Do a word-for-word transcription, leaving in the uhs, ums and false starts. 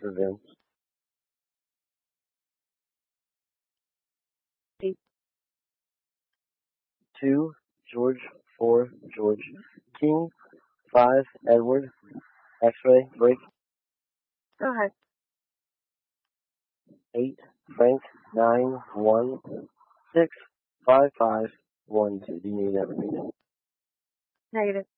for Vince. Eight. Two, George. Four, George. King. Five, Edward. X-ray, break. Go ahead. Eight, Frank. Nine, one. Six, five, five, one, two. Do you need that repeated? Negative.